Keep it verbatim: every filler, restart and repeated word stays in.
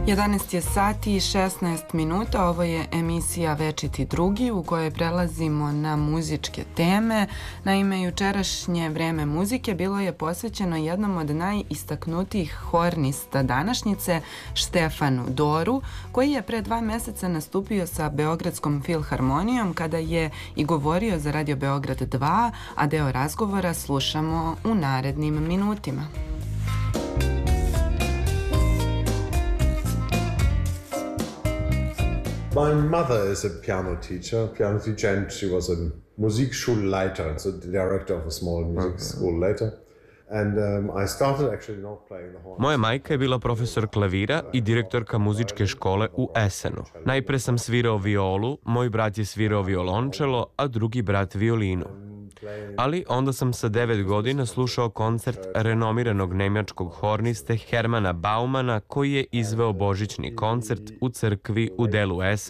jedanaest je sati i šesnaest minuta, ovo je emisija Večiti drugi u kojoj prelazimo na muzičke teme. Naime, jučerašnje vreme muzike bilo je posvećeno jednom od najistaknutijih hornista današnjice, Štefanu Doru, koji je pre dva meseca nastupio sa Beogradskom filharmonijom kada je i govorio za Radio Beograd dva, a deo razgovora slušamo u narednim minutima. My mother is a piano teacher, piano teacher, and she was a Musikschulleiter, so the director of a small music okay. school later. And um, I started actually not playing the horn. Moja majka je bila profesor klavira i direktorka muzičke škole u Essenu. Najpre sam svirao violu, moj brat je svirao violončelo, a drugi brat violinu. Ali onda sam sa devet godina slušao koncert renomiranog nemačkog horniste Hermana Baumana koji je izveo božićni koncert u crkvi u delu Essen